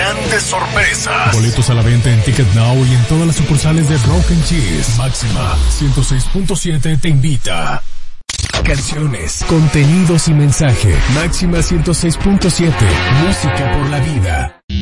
grandes sorpresas. Boletos a la venta en Ticket Now y en todas las sucursales de Rock and Cheese. Máxima 106.7 te invita. Canciones, contenidos y mensaje. Máxima 106.7. Música por la vida.